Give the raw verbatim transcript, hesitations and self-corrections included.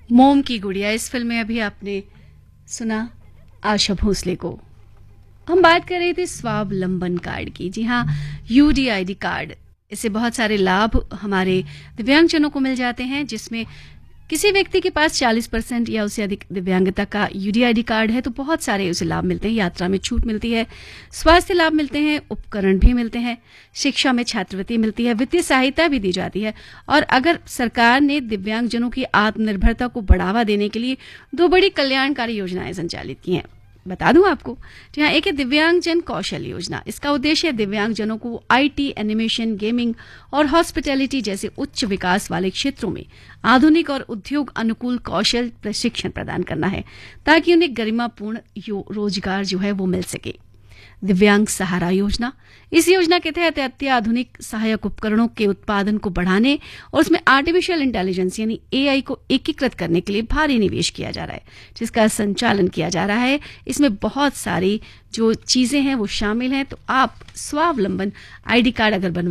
मोम की गुड़िया इस फिल्म में अभी आपने सुना आशा भोसले को। हम बात कर रहे थे स्वावलंबन कार्ड की। जी हाँ, यूडीआईडी कार्ड, इससे बहुत सारे लाभ हमारे दिव्यांगजनों को मिल जाते हैं, जिसमें किसी व्यक्ति के पास चालीस परसेंट या उससे अधिक दिव्यांगता का यूडीआईडी कार्ड है तो बहुत सारे उसे लाभ मिलते हैं। यात्रा में छूट मिलती है, स्वास्थ्य लाभ मिलते हैं, उपकरण भी मिलते हैं, शिक्षा में छात्रवृत्ति मिलती है, वित्तीय सहायता भी दी जाती है। और अगर सरकार ने दिव्यांगजनों की आत्मनिर्भरता को बढ़ावा देने के लिए दो बड़ी कल्याणकारी योजनाएं संचालित की हैं, बता दूं आपको। जी हाँ, एक है दिव्यांगजन कौशल योजना। इसका उद्देश्य है दिव्यांगजनों को आईटी, एनिमेशन, गेमिंग और हॉस्पिटैलिटी जैसे उच्च विकास वाले क्षेत्रों में आधुनिक और उद्योग अनुकूल कौशल प्रशिक्षण प्रदान करना है, ताकि उन्हें गरिमापूर्ण रोजगार जो है वो मिल सके। दिव्यांग सहारा योजना, इस योजना के तहत अत्याधुनिक सहायक उपकरणों के उत्पादन को बढ़ाने और उसमें आर्टिफिशियल इंटेलिजेंस यानी एआई को एकीकृत करने के लिए भारी निवेश किया जा रहा है, जिसका संचालन किया जा रहा है। इसमें बहुत सारी जो चीजें हैं वो शामिल हैं। तो आप स्वावलंबन आईडी कार्ड अगर बनवा